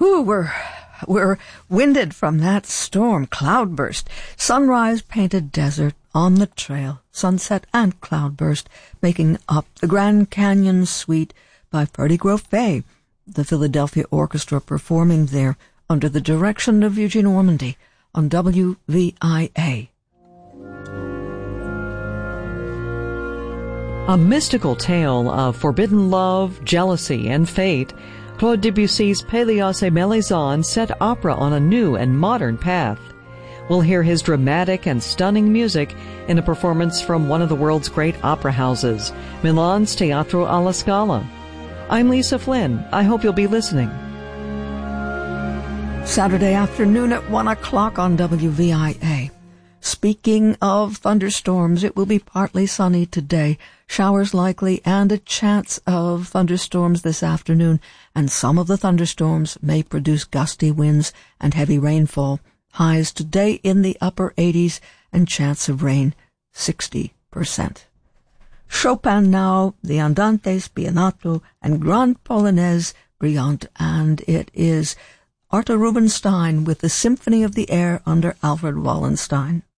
We're winded from that storm, cloudburst, sunrise painted desert on the trail, sunset and cloudburst, making up the Grand Canyon Suite by Freddie Grofé, the Philadelphia Orchestra performing there under the direction of Eugene Ormandy on WVIA. A mystical tale of forbidden love, jealousy, and fate, Claude Debussy's Pélias et Mélisande set opera on a new and modern path. We'll hear his dramatic and stunning music in a performance from one of the world's great opera houses, Milan's Teatro alla Scala. I'm Lisa Flynn. I hope you'll be listening. Saturday afternoon at 1 o'clock on WVIA. Speaking of thunderstorms, it will be partly sunny today, showers likely, and a chance of thunderstorms this afternoon, and some of the thunderstorms may produce gusty winds and heavy rainfall. Highs today in the upper 80s and chance of rain 60%. Chopin now, the Andante Spianato and Grande Polonaise Brillante, and it is Arthur Rubinstein with the Symphony of the Air under Alfred Wallenstein.